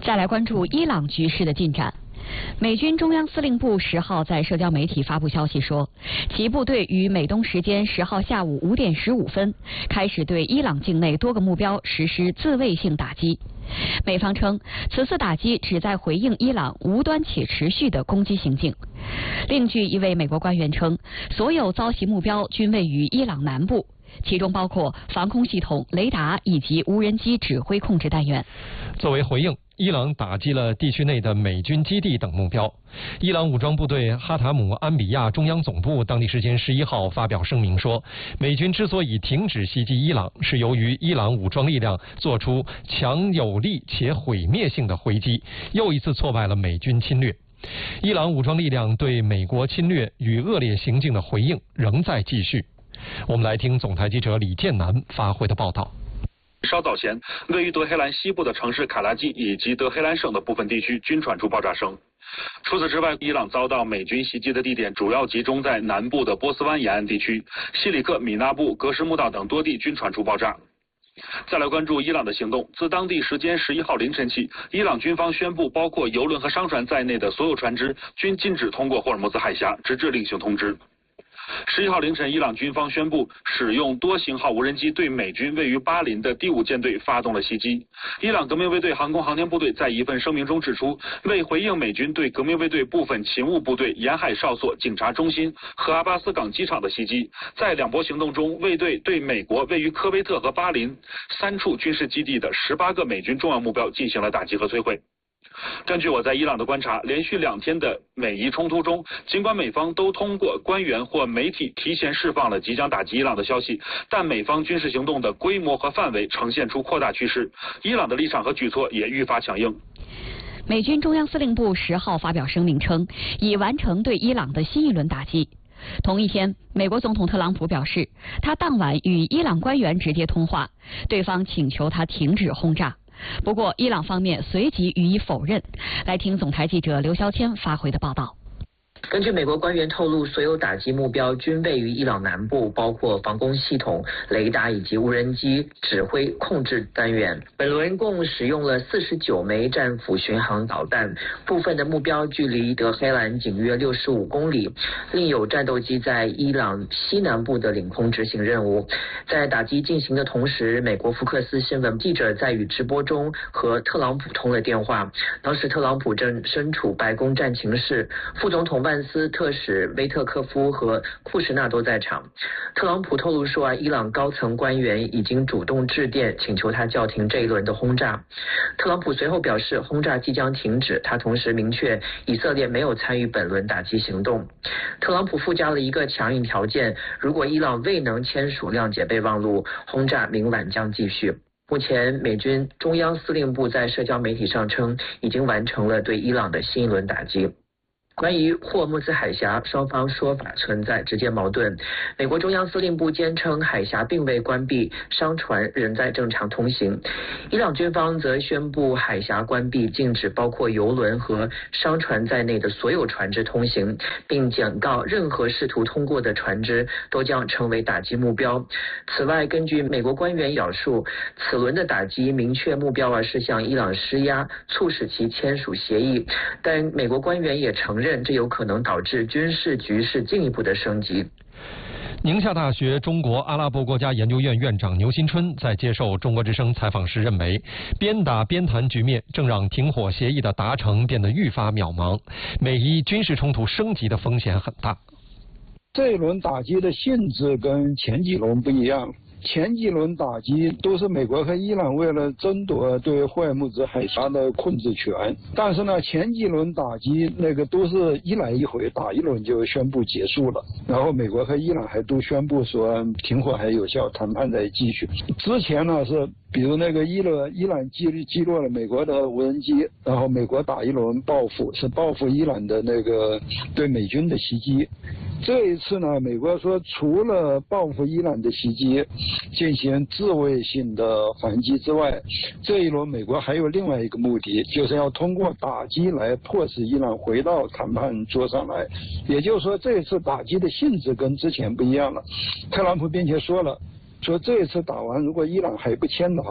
再来关注伊朗局势的进展。美军中央司令部10号在社交媒体发布消息说，其部队于美东时间10号下午5点15分开始对伊朗境内多个目标实施自卫性打击。美方称，此次打击旨在回应伊朗无端且持续的攻击行径。另据一位美国官员称，所有遭袭目标均位于伊朗南部，其中包括防空系统、雷达以及无人机指挥控制单元。 作为回应，伊朗打击了地区内的美军基地等目标。伊朗武装部队哈塔姆安比亚中央总部当地时间11号发表声明说，美军之所以停止袭击伊朗，是由于伊朗武装力量做出强有力且毁灭性的回击，又一次挫败了美军侵略。伊朗武装力量对美国侵略与恶劣行径的回应仍在继续。我们来听总台记者李建南发回的报道。 稍早前，位于德黑兰西部的城市卡拉季以及德黑兰省的部分地区均传出爆炸声。除此之外，伊朗遭到美军袭击的地点主要集中在南部的波斯湾沿岸地区，西里克、米纳布、格什木岛等多地均传出爆炸。再来关注伊朗的行动。自当地时间11号凌晨起，伊朗军方宣布，包括油轮和商船在内的所有船只均禁止通过霍尔木兹海峡，直至另行通知。11号凌晨，伊朗军方宣布使用多型号无人机对美军位于巴林的第5舰队发动了袭击。伊朗革命卫队航空航天部队在一份声明中指出，为回应美军对革命卫队部分勤务部队沿海哨所、警察中心和阿巴斯港机场的袭击，在2波行动中，卫队对美国位于科威特和巴林3处军事基地的18个美军重要目标进行了打击和摧毁。根据我在伊朗的观察，连续2天的美伊冲突中，尽管美方都通过官员或媒体提前释放了即将打击伊朗的消息，但美方军事行动的规模和范围呈现出扩大趋势，伊朗的立场和举措也愈发强硬。 美军中央司令部10号发表声明称，已完成对伊朗的新一轮打击。同一天，美国总统特朗普表示，他当晚与伊朗官员直接通话，对方请求他停止轰炸。不过，伊朗方面随即予以否认。来听总台记者刘肖谦发回的报道。 根据美国官员透露，所有打击目标均位于伊朗南部，包括防空系统、雷达以及无人机指挥控制单元。本轮共使用了49枚战斧巡航导弹，部分的目标距离德黑兰仅约65公里。另有战斗机在伊朗西南部的领空执行任务。在打击进行的同时，美国福克斯新闻记者在与直播中和特朗普通了电话。当时特朗普正身处白宫战情室，副总统万斯、特使威特科夫和库什纳都在场。特朗普透露说，伊朗高层官员已经主动致电请求他叫停这一轮的轰炸。特朗普随后表示，轰炸即将停止，他同时明确以色列没有参与本轮打击行动。特朗普附加了一个强硬条件，如果伊朗未能签署谅解备忘录，轰炸明晚将继续。目前，美军中央司令部在社交媒体上称，已经完成了对伊朗的新一轮打击。关于霍尔木兹海峡，双方说法存在直接矛盾。美国中央司令部坚称海峡并未关闭，商船仍在正常通行。伊朗军方则宣布海峡关闭，禁止包括油轮和商船在内的所有船只通行，并警告任何试图通过的船只都将成为打击目标。此外，根据美国官员表述，此轮的打击明确目标是向伊朗施压，促使其签署协议。但美国官员也承认，这有可能导致军事局势进一步的升级。 宁夏大学中国阿拉伯国家研究院院长牛新春在接受中国之声采访时认为，边打边谈局面正让停火协议的达成变得愈发渺茫，美伊军事冲突升级的风险很大。 这一轮打击的性质跟前几轮不一样。前几轮打击都是美国和伊朗为了争夺对霍尔木兹海峡的控制权，但是呢，前几轮打击那个都是一来一回，打一轮就宣布结束了，然后美国和伊朗还都宣布说停火还有效，谈判在继续。之前呢是比如那个伊朗击落了美国的无人机，然后美国打一轮报复，是报复伊朗的那个对美军的袭击。这一次呢，美国说除了报复伊朗的袭击进行自卫性的反击之外，这一轮美国还有另外一个目的，就是要通过打击来迫使伊朗回到谈判桌上来。也就是说，这一次打击的性质跟之前不一样了。特朗普并且说了，说这一次打完，如果伊朗还不签的话，